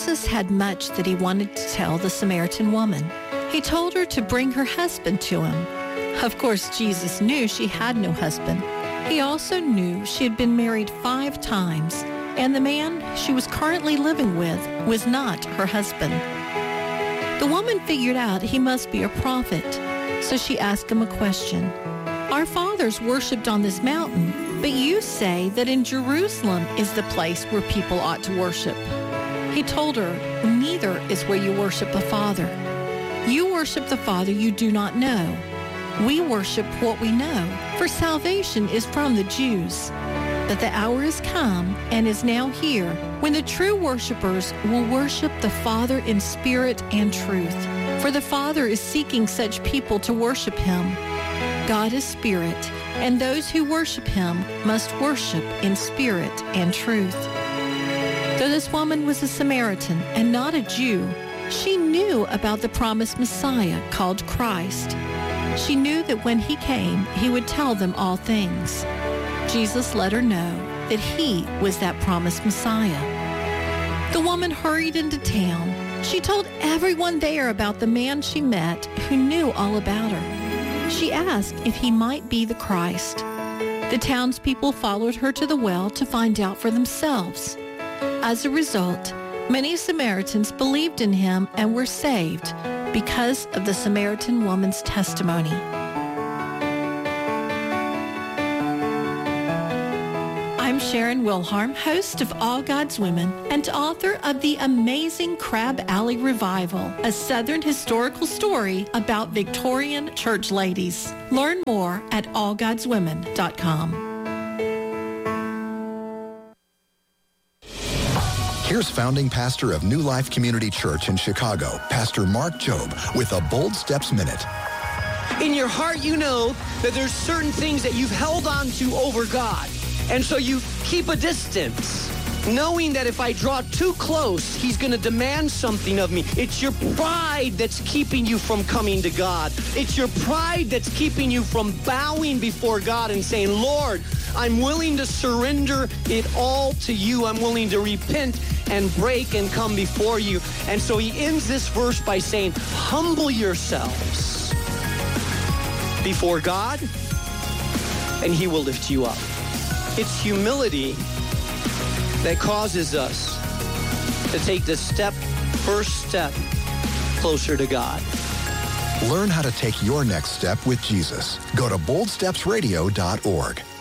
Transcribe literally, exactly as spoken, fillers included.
Jesus had much that he wanted to tell the Samaritan woman. He told her to bring her husband to him. Of course, Jesus knew she had no husband. He also knew she had been married five times, and the man she was currently living with was not her husband. The woman figured out he must be a prophet, so she asked him a question. Our fathers worshipped on this mountain, but you say that in Jerusalem is the place where people ought to worship. He told her, neither is where you worship the Father. You worship the Father you do not know. We worship what we know, for salvation is from the Jews. But the hour is come and is now here when the true worshipers will worship the Father in spirit and truth. For the Father is seeking such people to worship him. God is spirit, and those who worship him must worship in spirit and truth. Though this woman was a Samaritan and not a Jew, she knew about the promised Messiah called Christ. She knew that when he came, he would tell them all things. Jesus let her know that he was that promised Messiah. The woman hurried into town. She told everyone there about the man she met who knew all about her. She asked if he might be the Christ. The townspeople followed her to the well to find out for themselves. As a result, many Samaritans believed in him and were saved because of the Samaritan woman's testimony. I'm Sharon Wilharm, host of All God's Women and author of The Amazing Crab Alley Revival, a Southern historical story about Victorian church ladies. Learn more at all gods women dot com. Here's founding pastor of New Life Community Church in Chicago, Pastor Mark Jobe, with a Bold Steps Minute. In your heart, you know that there's certain things that you've held on to over God. And so you keep a distance, knowing that if I draw too close, he's going to demand something of me. It's your pride that's keeping you from coming to God. It's your pride that's keeping you from bowing before God and saying, Lord, I'm willing to surrender it all to you. I'm willing to repent and break and come before you. And so he ends this verse by saying, humble yourselves before God, and he will lift you up. It's humility that causes us to take the step, first step, closer to God. Learn how to take your next step with Jesus. Go to bold steps radio dot org.